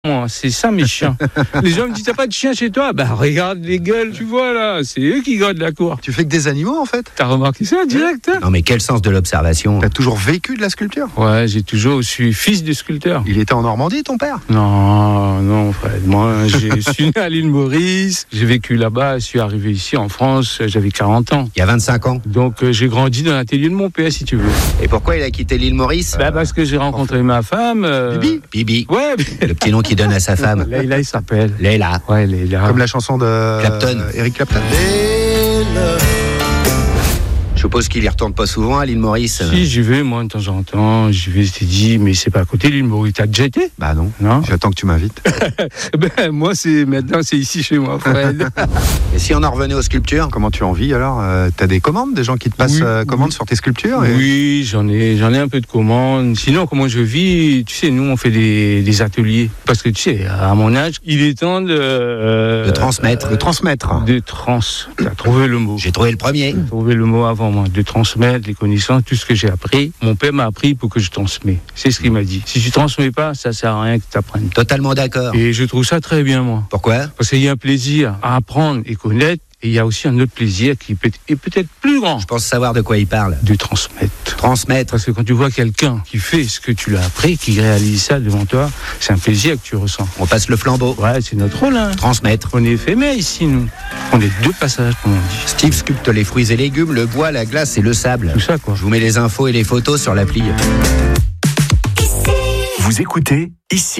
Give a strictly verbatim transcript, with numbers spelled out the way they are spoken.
Moi, c'est ça mes chiens. Les gens me disent t'as pas de chien chez toi? Bah regarde les gueules, tu vois là, c'est eux qui gardent la cour. Tu fais que des animaux en fait? T'as remarqué ça direct hein? Non mais quel sens de l'observation. T'as toujours vécu de la sculpture? Ouais, j'ai toujours, je suis fils de sculpteur. Il était en Normandie ton père? Non, non Fred, moi je suis né à l'île Maurice, j'ai vécu là-bas, je suis arrivé ici en France, j'avais quarante ans. Il y a vingt-cinq ans. Donc euh, j'ai grandi dans l'atelier de mon père si tu veux. Et pourquoi il a quitté l'île Maurice? Bah parce que j'ai rencontré ma femme. Euh... Bibi? Bibi. Ouais. Le petit nom qu'il donne à sa femme. Leïla il s'appelle. Leïla. Ouais, Leïla. Comme la chanson de Clapton. euh, Eric Clapton. Je suppose qu'il y retourne pas souvent à l'île Maurice. Si j'y vais moi de temps en temps, j'y vais, je t'ai dit, mais c'est pas à côté de l'île Maurice, t'as déjà été? Bah non, Non. j'attends que tu m'invites. Ben moi c'est maintenant c'est ici chez moi Fred. Et si on en revenait aux sculptures? Comment tu en vis alors? euh, T'as des commandes, des gens qui te passent Oui, euh, commandes oui. sur tes sculptures et... Oui, j'en ai, j'en ai un peu de commandes. Sinon, comment je vis, tu sais, nous, on fait des, des ateliers. Parce que, tu sais, à mon âge, il est temps de... Euh, De transmettre. De transmettre. De trans. T'as trouvé le mot. J'ai trouvé le premier. J'ai trouvé le mot avant moi. De transmettre les connaissances, tout ce que j'ai appris. Mon père m'a appris pour que je transmets. C'est ce qu'il m'a dit. Si tu transmets pas, ça sert à rien que tu apprennes. Totalement d'accord. Et je trouve ça très bien, moi. Pourquoi? Parce qu'il y a un plaisir à apprendre et connaître. Et il y a aussi un autre plaisir qui peut est peut-être plus grand. Je pense savoir de quoi il parle. De transmettre. Transmettre. Parce que quand tu vois quelqu'un qui fait ce que tu lui as appris, qui réalise ça devant toi, c'est un plaisir que tu ressens. On passe le flambeau. Ouais, c'est notre rôle, hein. Transmettre. On est éphémère ici, nous. On est deux passages, comme on dit. Steve sculpte les fruits et légumes, le bois, la glace et le sable. Tout ça, quoi. Je vous mets les infos et les photos sur l'appli. Vous écoutez ici.